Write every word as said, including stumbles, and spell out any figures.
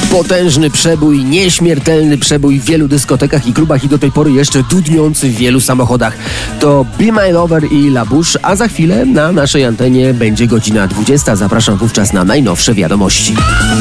Potężny przebój, nieśmiertelny przebój w wielu dyskotekach i klubach i do tej pory jeszcze dudniący w wielu samochodach. To Be My Lover i La Bouche, a za chwilę na naszej antenie będzie godzina dwudziesta. Zapraszam wówczas na najnowsze wiadomości.